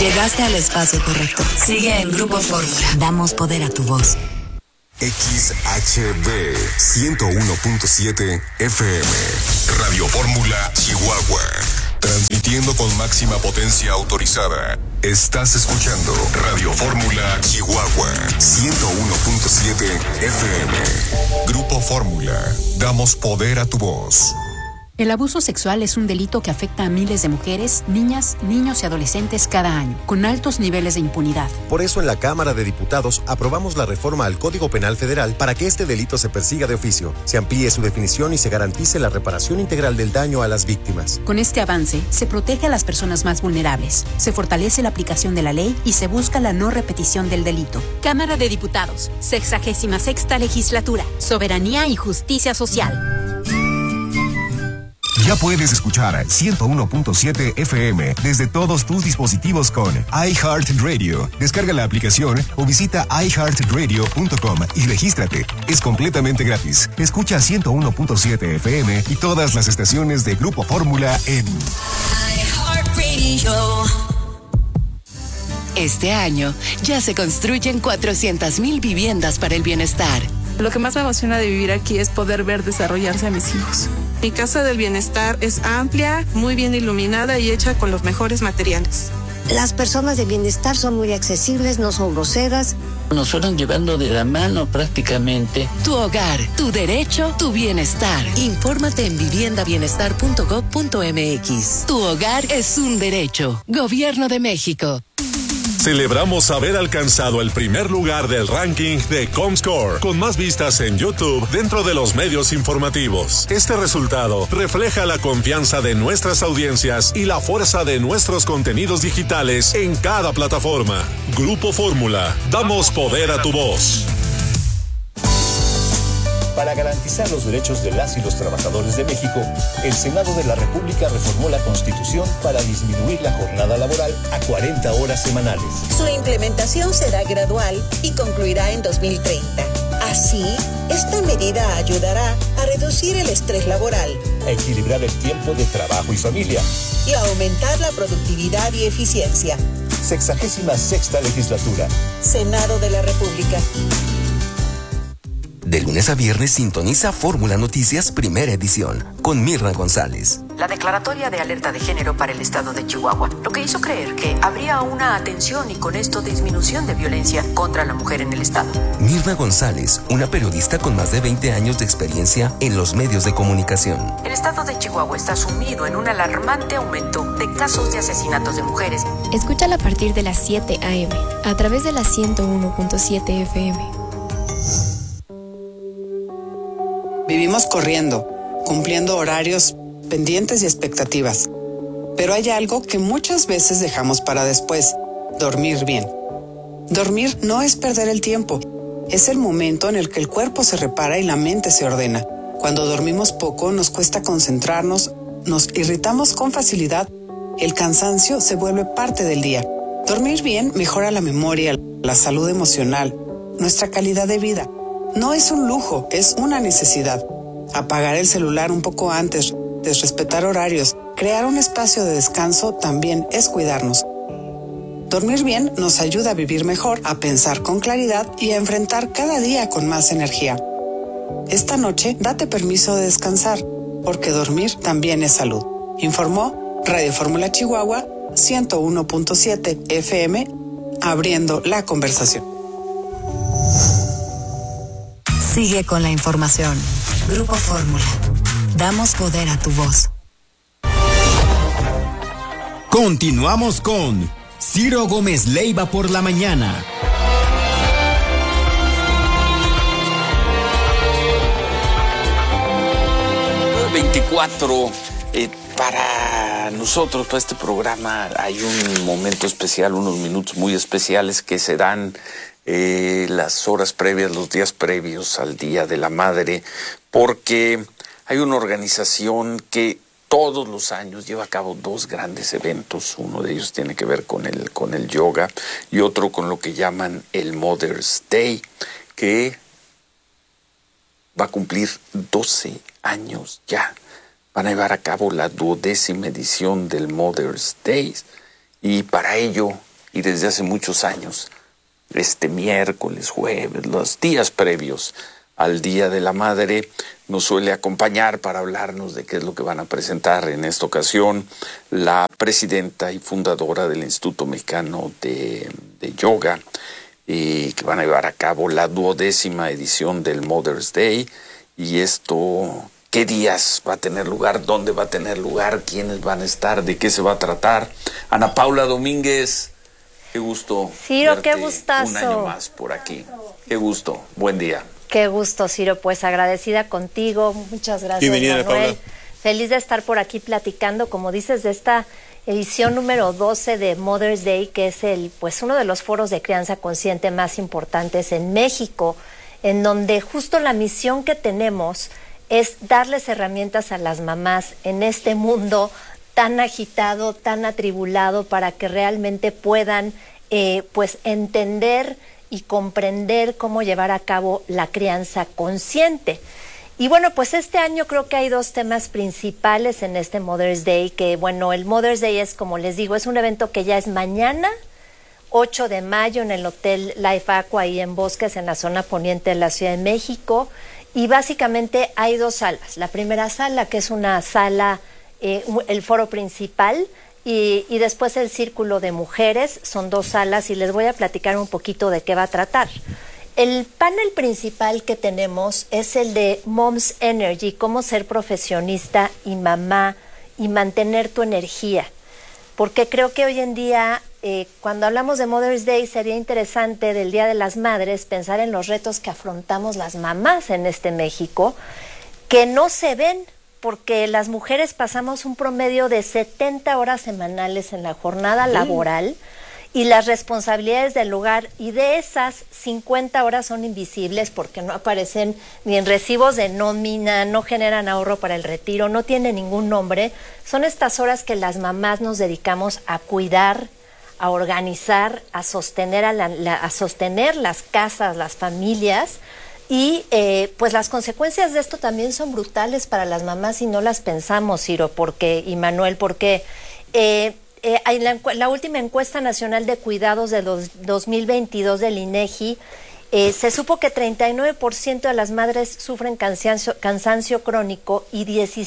Llegaste al espacio correcto. Sigue en Grupo Fórmula. Damos poder a tu voz. XHB 101.7 FM. Radio Fórmula Chihuahua. Transmitiendo con máxima potencia autorizada. Estás escuchando Radio Fórmula Chihuahua 101.7 FM. Grupo Fórmula. Damos poder a tu voz. El abuso sexual es un delito que afecta a miles de mujeres, niñas, niños y adolescentes cada año, con altos niveles de impunidad. Por eso en la Cámara de Diputados aprobamos la reforma al Código Penal Federal para que este delito se persiga de oficio, se amplíe su definición y se garantice la reparación integral del daño a las víctimas. Con este avance, se protege a las personas más vulnerables, se fortalece la aplicación de la ley y se busca la no repetición del delito. Cámara de Diputados, 66ª Legislatura, Soberanía y Justicia Social. Ya puedes escuchar 101.7 FM desde todos tus dispositivos con iHeartRadio. Descarga la aplicación o visita iHeartRadio.com y regístrate. Es completamente gratis. Escucha 101.7 FM y todas las estaciones de Grupo Fórmula en iHeartRadio. Este año ya se construyen 400,000 viviendas para el bienestar. Lo que más me emociona de vivir aquí es poder ver desarrollarse a mis hijos. Mi casa del bienestar es amplia, muy bien iluminada y hecha con los mejores materiales. Las personas de bienestar son muy accesibles, no son groseras. Nos fueron llevando de la mano prácticamente. Tu hogar, tu derecho, tu bienestar. Infórmate en viviendabienestar.gov.mx. Tu hogar es un derecho. Gobierno de México. Celebramos haber alcanzado el primer lugar del ranking de Comscore, con más vistas en YouTube dentro de los medios informativos. Este resultado refleja la confianza de nuestras audiencias y la fuerza de nuestros contenidos digitales en cada plataforma. Grupo Fórmula, damos poder a tu voz. Para garantizar los derechos de las y los trabajadores de México, el Senado de la República reformó la Constitución para disminuir la jornada laboral a 40 horas semanales. Su implementación será gradual y concluirá en 2030. Así, esta medida ayudará a reducir el estrés laboral, a equilibrar el tiempo de trabajo y familia y a aumentar la productividad y eficiencia. 66ª Legislatura. Senado de la República. De lunes a viernes sintoniza Fórmula Noticias Primera Edición con Mirna González. La declaratoria de alerta de género para el estado de Chihuahua, lo que hizo creer que habría una atención y con esto disminución de violencia contra la mujer en el estado. Mirna González, una periodista con más de 20 años de experiencia en los medios de comunicación. El estado de Chihuahua está sumido en un alarmante aumento de casos de asesinatos de mujeres. Escúchala a partir de las 7 a.m. a través de la 101.7 FM. Vivimos corriendo, cumpliendo horarios, pendientes y expectativas. Pero hay algo que muchas veces dejamos para después: dormir bien. Dormir no es perder el tiempo, es el momento en el que el cuerpo se repara y la mente se ordena. Cuando dormimos poco nos cuesta concentrarnos, nos irritamos con facilidad, el cansancio se vuelve parte del día. Dormir bien mejora la memoria, la salud emocional, nuestra calidad de vida. No es un lujo, es una necesidad. Apagar el celular un poco antes, respetar horarios, crear un espacio de descanso también es cuidarnos. Dormir bien nos ayuda a vivir mejor, a pensar con claridad y a enfrentar cada día con más energía. Esta noche, date permiso de descansar, porque dormir también es salud. Informó Radio Fórmula Chihuahua 101.7 FM, abriendo la conversación. Sigue con la información. Grupo Fórmula. Damos poder a tu voz. Continuamos con Ciro Gómez Leiva por la mañana. 24. Para nosotros, para este programa, hay un momento especial, unos minutos muy especiales que se dan las horas previas, los días previos al Día de la Madre, porque hay una organización que todos los años lleva a cabo dos grandes eventos. Uno de ellos tiene que ver con el yoga y otro con lo que llaman el Mother's Day, que va a cumplir 12 años ya. Van a llevar a cabo la 12ª edición del Mother's Day y para ello y desde hace muchos años, este miércoles, jueves, los días previos al Día de la Madre, nos suele acompañar para hablarnos de qué es lo que van a presentar en esta ocasión la presidenta y fundadora del Instituto Mexicano de Yoga, y que van a llevar a cabo la 12ª edición del Mother's Day. Y esto, ¿qué días va a tener lugar? ¿Dónde va a tener lugar? ¿Quiénes van a estar? ¿De qué se va a tratar? Ana Paula Domínguez, qué gusto. Ciro, verte qué gustazo. un año más por aquí. Qué gusto. Buen día. Qué gusto, Ciro. Pues agradecida contigo. Muchas gracias, Bienvenida, Manuel. Paula. Feliz de estar por aquí platicando, como dices, de esta edición número 12 de Mother's Day, que es uno de los foros de crianza consciente más importantes en México, en donde justo la misión que tenemos es darles herramientas a las mamás en este mundo tan agitado, tan atribulado, para que realmente puedan entender y comprender cómo llevar a cabo la crianza consciente. Y bueno, pues este año creo que hay dos temas principales en este Mother's Day, que bueno, el Mother's Day es, como les digo, es un evento que ya es mañana, 8 de mayo, en el Hotel Life Aqua, ahí en Bosques, en la zona poniente de la Ciudad de México, y básicamente hay dos salas. La primera sala, que es una sala, el foro principal, y después el círculo de mujeres, son dos salas, y les voy a platicar un poquito de qué va a tratar. El panel principal que tenemos es el de Mom's Energy, cómo ser profesionista y mamá y mantener tu energía. Porque creo que hoy en día, cuando hablamos de Mother's Day, sería interesante, del Día de las Madres, pensar en los retos que afrontamos las mamás en este México, que no se ven, porque las mujeres pasamos un promedio de 70 horas semanales en la jornada laboral, y las responsabilidades del hogar, y de esas 50 horas son invisibles porque no aparecen ni en recibos de nómina, no generan ahorro para el retiro, no tienen ningún nombre. Son estas horas que las mamás nos dedicamos a cuidar, a organizar, a sostener, a sostener las casas, las familias, y pues las consecuencias de esto también son brutales para las mamás, y no las pensamos, Ciro, y Manuel, porque la última encuesta nacional de cuidados de 2022 del INEGI, se supo que 39% de las madres sufren cansancio crónico y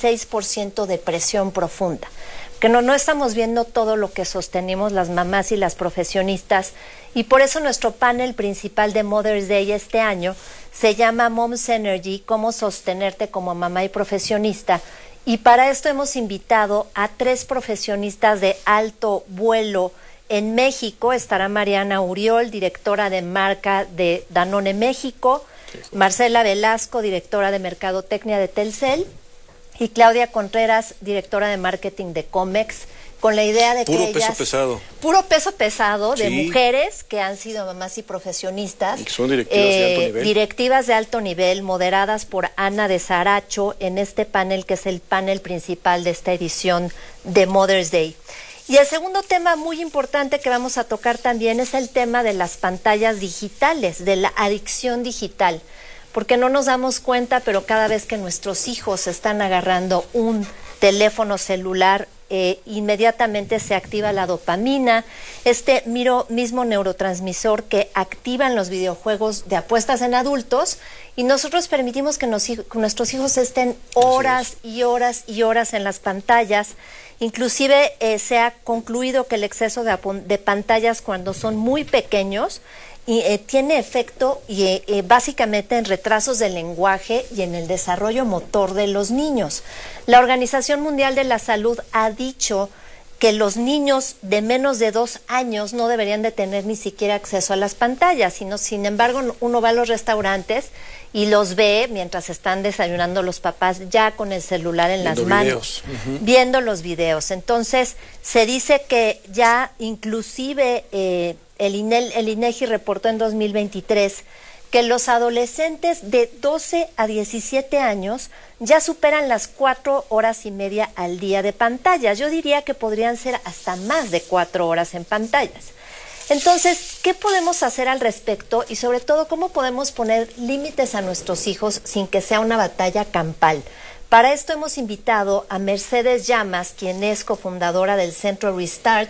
16% depresión profunda. Que no estamos viendo todo lo que sostenemos las mamás y las profesionistas, y por eso nuestro panel principal de Mother's Day este año se llama Mom's Energy, cómo sostenerte como mamá y profesionista. Y para esto hemos invitado a 3 profesionistas de alto vuelo en México. Estará Mariana Uriol, directora de marca de Danone México, Marcela Velasco, directora de Mercadotecnia de Telcel, y Claudia Contreras, directora de marketing de Comex, con la idea de que ellas... Puro peso pesado de mujeres que han sido mamás y profesionistas. Y que son directivas de alto nivel. Directivas de alto nivel, moderadas por Ana de Saracho, en este panel que es el panel principal de esta edición de Mother's Day. Y el segundo tema muy importante que vamos a tocar también es el tema de las pantallas digitales, de la adicción digital. Porque no nos damos cuenta, pero cada vez que nuestros hijos están agarrando un teléfono celular, inmediatamente se activa la dopamina, este mismo neurotransmisor que activan los videojuegos de apuestas en adultos, y nosotros permitimos que nuestros hijos estén horas y horas y horas en las pantallas. Inclusive se ha concluido que el exceso de pantallas cuando son muy pequeños tiene efecto básicamente en retrasos del lenguaje y en el desarrollo motor de los niños. La Organización Mundial de la Salud ha dicho que los niños de menos de 2 años no deberían de tener ni siquiera acceso a las pantallas, sin embargo uno va a los restaurantes y los ve mientras están desayunando los papás ya con el celular en las manos, viendo los videos. Entonces se dice que ya inclusive el INEGI reportó en 2023 que los adolescentes de 12 a 17 años ya superan las 4 horas y media al día de pantallas. Yo diría que podrían ser hasta más de 4 horas en pantallas. Entonces, ¿qué podemos hacer al respecto? Y sobre todo, ¿cómo podemos poner límites a nuestros hijos sin que sea una batalla campal? Para esto hemos invitado a Mercedes Llamas, quien es cofundadora del Centro Restart,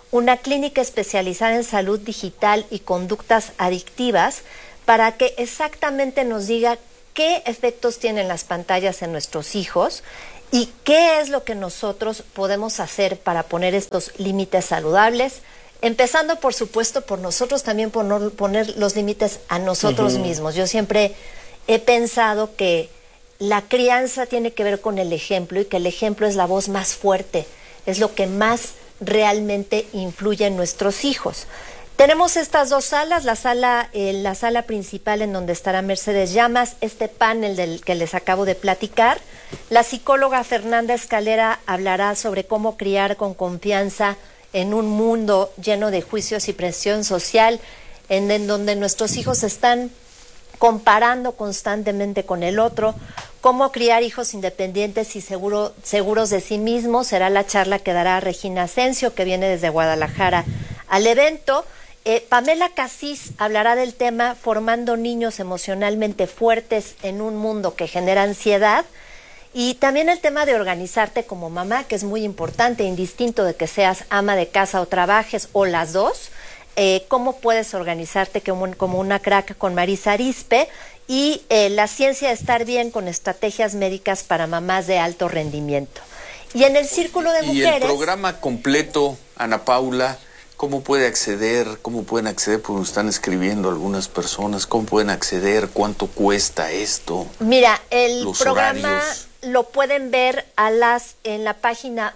una clínica especializada en salud digital y conductas adictivas para que exactamente nos diga qué efectos tienen las pantallas en nuestros hijos y qué es lo que nosotros podemos hacer para poner estos límites saludables, empezando por supuesto por nosotros también poner los límites a nosotros mismos. Yo siempre he pensado que la crianza tiene que ver con el ejemplo y que el ejemplo es la voz más fuerte, es lo que más realmente influye en nuestros hijos. Tenemos estas dos salas, la sala principal en donde estará Mercedes Llamas, este panel del que les acabo de platicar. La psicóloga Fernanda Escalera hablará sobre cómo criar con confianza en un mundo lleno de juicios y presión social, en donde nuestros hijos están comparando constantemente con el otro. Cómo criar hijos independientes y seguros de sí mismos será la charla que dará Regina Asensio, que viene desde Guadalajara al evento. Pamela Casís hablará del tema formando niños emocionalmente fuertes en un mundo que genera ansiedad, y también el tema de organizarte como mamá, que es muy importante, indistinto de que seas ama de casa o trabajes o las dos. Cómo puedes organizarte como una crack con Marisa Arispe, y la ciencia de estar bien con estrategias médicas para mamás de alto rendimiento. Y en el Círculo de Mujeres... Y el programa completo, Ana Paula, ¿cómo pueden acceder? Porque nos están escribiendo algunas personas. ¿Cómo pueden acceder? ¿Cuánto cuesta esto? Mira, el programa horarios. Lo pueden ver en la página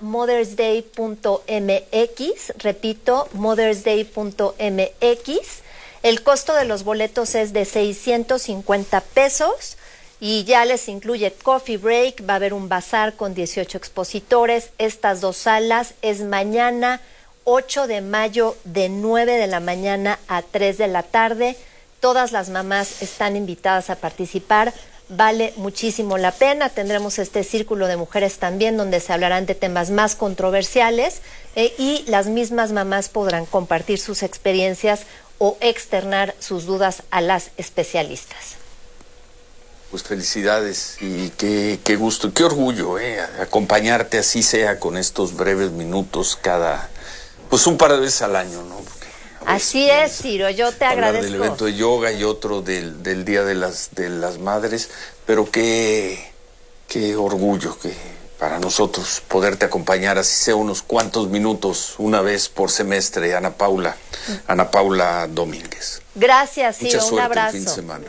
mothersday.mx, repito, mothersday.mx. El costo de los boletos es de 650 pesos y ya les incluye coffee break, va a haber un bazar con 18 expositores. Estas dos salas es mañana 8 de mayo de 9 de la mañana a 3 de la tarde. Todas las mamás están invitadas a participar. Vale muchísimo la pena. Tendremos este Círculo de Mujeres también, donde se hablarán de temas más controversiales y las mismas mamás podrán compartir sus experiencias o externar sus dudas a las especialistas. Pues felicidades y qué gusto, qué orgullo acompañarte, así sea con estos breves minutos un par de veces al año, ¿no? Así es, Ciro, yo te agradezco. Del evento de yoga y otro del Día de las Madres, pero qué orgullo que para nosotros poderte acompañar, así sea unos cuantos minutos, una vez por semestre, Ana Paula Domínguez. Gracias, Ciro, mucha suerte, un abrazo. El fin de semana.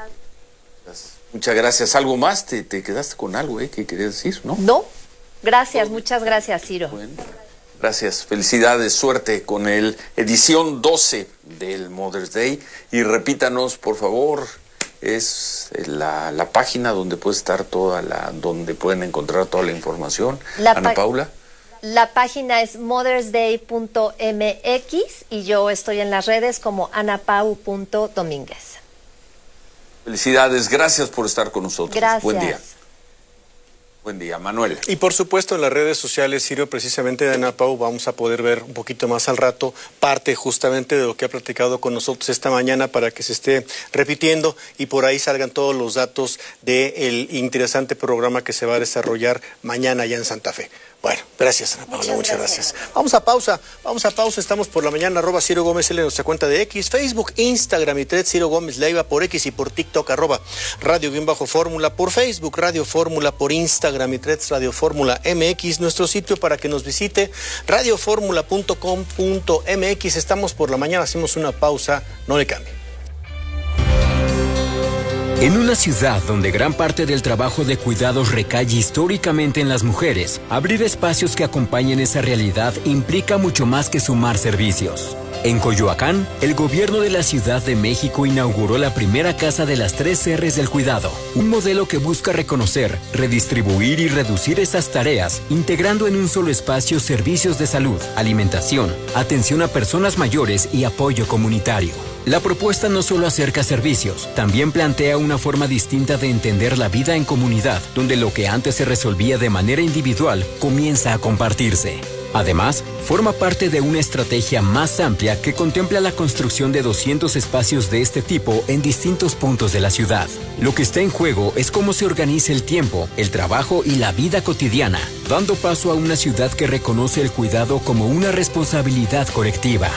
Muchas gracias. ¿Algo más? ¿Te quedaste con algo que querías decir, no? No, gracias, muchas gracias, Ciro. Bueno. Gracias, felicidades, suerte con el edición 12 del Mother's Day, y repítanos, por favor, es la página donde puede estar donde pueden encontrar toda la información. Ana Paula. La página es mothersday.mx y yo estoy en las redes como anapau.domínguez. Felicidades, gracias por estar con nosotros. Gracias. Buen día. Buen día, Manuel. Y por supuesto en las redes sociales, Ciro, precisamente de Ana Pau, vamos a poder ver un poquito más al rato parte justamente de lo que ha platicado con nosotros esta mañana para que se esté repitiendo y por ahí salgan todos los datos del interesante programa que se va a desarrollar mañana allá en Santa Fe. Bueno, gracias, Ana Paula, muchas gracias. Vamos a pausa, estamos por la mañana, @Ciro Gómez L en nuestra cuenta de X, Facebook, Instagram y Threads, Ciro Gómez Leiva por X y por TikTok, @Radio_Fórmula, por Facebook, Radio Fórmula, por Instagram y Threads, Radio Fórmula MX, nuestro sitio para que nos visite, radioformula.com.mx. Estamos por la mañana, hacemos una pausa, no le cambie. En una ciudad donde gran parte del trabajo de cuidados recae históricamente en las mujeres, abrir espacios que acompañen esa realidad implica mucho más que sumar servicios. En Coyoacán, el gobierno de la Ciudad de México inauguró la primera Casa de las 3 R's del Cuidado, un modelo que busca reconocer, redistribuir y reducir esas tareas, integrando en un solo espacio servicios de salud, alimentación, atención a personas mayores y apoyo comunitario. La propuesta no solo acerca servicios, también plantea una forma distinta de entender la vida en comunidad, donde lo que antes se resolvía de manera individual comienza a compartirse. Además, forma parte de una estrategia más amplia que contempla la construcción de 200 espacios de este tipo en distintos puntos de la ciudad. Lo que está en juego es cómo se organiza el tiempo, el trabajo y la vida cotidiana, dando paso a una ciudad que reconoce el cuidado como una responsabilidad colectiva.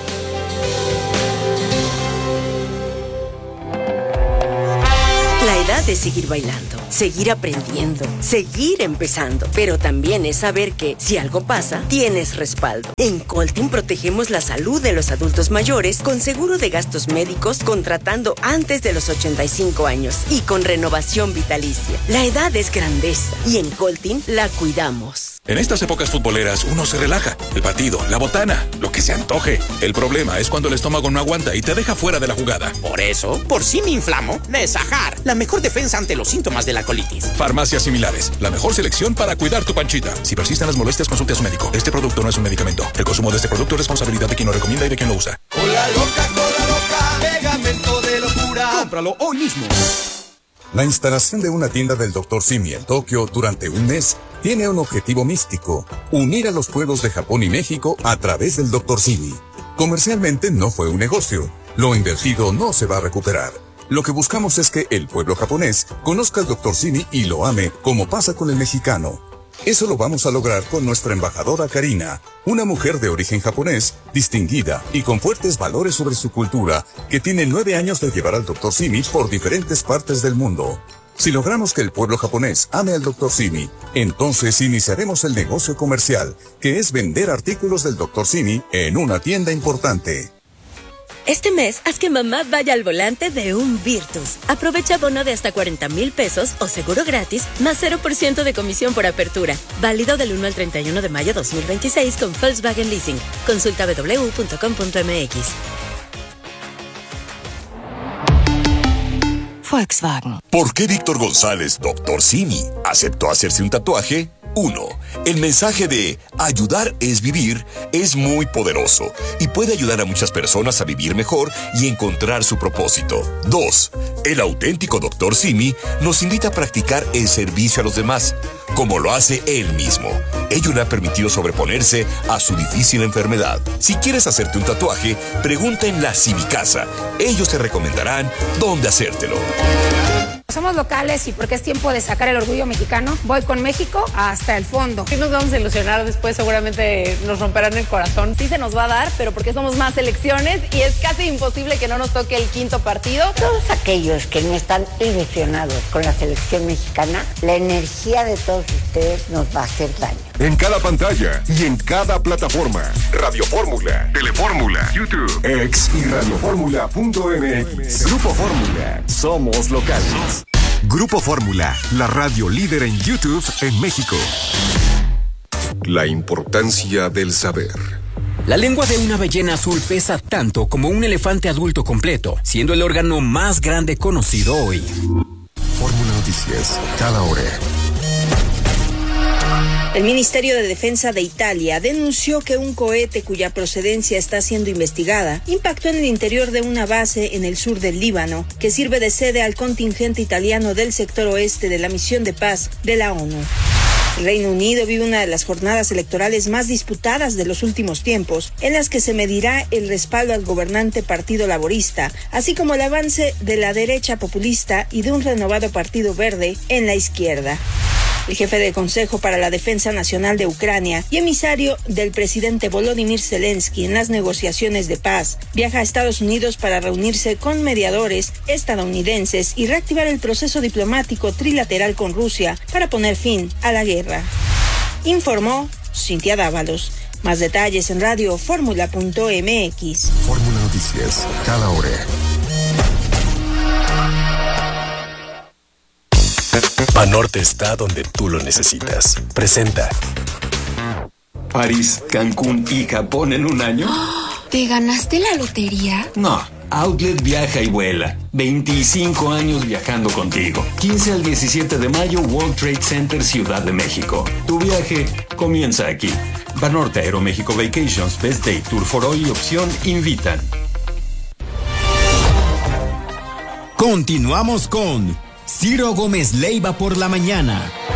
La edad es seguir bailando, seguir aprendiendo, seguir empezando, pero también es saber que, si algo pasa, tienes respaldo. En Coltin protegemos la salud de los adultos mayores con seguro de gastos médicos contratando antes de los 85 años y con renovación vitalicia. La edad es grandeza y en Coltin la cuidamos. En estas épocas futboleras uno se relaja. El partido, la botana, lo que se antoje. El problema es cuando el estómago no aguanta y te deja fuera de la jugada. Por eso, por si me inflamo, Nesajar, la mejor defensa ante los síntomas de la colitis. Farmacias similares, la mejor selección para cuidar tu panchita. Si persisten las molestias, consulte a su médico. Este producto no es un medicamento. El consumo de este producto es responsabilidad de quien lo recomienda y de quien lo usa. Cola loca, pegamento de locura. Cómpralo hoy mismo. La instalación de una tienda del Dr. Simi en Tokio durante un mes tiene un objetivo místico: unir a los pueblos de Japón y México a través del Dr. Simi. Comercialmente no fue un negocio. Lo invertido no se va a recuperar. Lo que buscamos es que el pueblo japonés conozca al Dr. Simi y lo ame, como pasa con el mexicano. Eso lo vamos a lograr con nuestra embajadora Karina, una mujer de origen japonés, distinguida y con fuertes valores sobre su cultura, que tiene 9 años de llevar al Dr. Simi por diferentes partes del mundo. Si logramos que el pueblo japonés ame al Dr. Simi, entonces iniciaremos el negocio comercial, que es vender artículos del Dr. Simi en una tienda importante. Este mes, haz que mamá vaya al volante de un Virtus. Aprovecha bono de hasta 40,000 pesos o seguro gratis, más 0% de comisión por apertura. Válido del 1 al 31 de mayo 2026 con Volkswagen Leasing. Consulta www.com.mx. Volkswagen. ¿Por qué Víctor González, Dr. Simi, aceptó hacerse un tatuaje? 1. El mensaje de ayudar es vivir es muy poderoso y puede ayudar a muchas personas a vivir mejor y encontrar su propósito. 2. El auténtico Dr. Simi nos invita a practicar el servicio a los demás, como lo hace él mismo. Ello le ha permitido sobreponerse a su difícil enfermedad. Si quieres hacerte un tatuaje, pregunta en la Simicasa. Ellos te recomendarán dónde hacértelo. Somos locales y porque es tiempo de sacar el orgullo mexicano, voy con México hasta el fondo. Sí nos vamos a ilusionar, después seguramente nos romperán el corazón. Sí se nos va a dar, pero porque somos más selecciones y es casi imposible que no nos toque el quinto partido. Todos aquellos que no están ilusionados con la selección mexicana, la energía de todos ustedes nos va a hacer daño. En cada pantalla y en cada plataforma. Radio Fórmula, Telefórmula, YouTube, X y radioformula.mx. Grupo Fórmula. Somos locales. Grupo Fórmula, la radio líder en YouTube en México. La importancia del saber. La lengua de una ballena azul pesa tanto como un elefante adulto completo, siendo el órgano más grande conocido hoy. Fórmula Noticias, cada hora. El Ministerio de Defensa de Italia denunció que un cohete cuya procedencia está siendo investigada impactó en el interior de una base en el sur del Líbano, que sirve de sede al contingente italiano del sector oeste de la misión de paz de la ONU. El Reino Unido vive una de las jornadas electorales más disputadas de los últimos tiempos, en las que se medirá el respaldo al gobernante Partido Laborista, así como el avance de la derecha populista y de un renovado Partido Verde en la izquierda. El jefe del Consejo para la Defensa Nacional de Ucrania y emisario del presidente Volodymyr Zelensky en las negociaciones de paz viaja a Estados Unidos para reunirse con mediadores estadounidenses y reactivar el proceso diplomático trilateral con Rusia para poner fin a la guerra. Informó Cintia Dávalos. Más detalles en radioformula.mx. Fórmula Noticias, cada hora. Banorte está donde tú lo necesitas. Presenta París, Cancún y Japón en un año. ¿Te ganaste la lotería? No, Outlet viaja y vuela. 25 años viajando contigo. 15 al 17 de mayo, World Trade Center, Ciudad de México. Tu viaje comienza aquí. Banorte Aeroméxico Vacations, Best Day, Tour for Hoy y Opción invitan. Continuamos con Ciro Gómez Leiva por la mañana.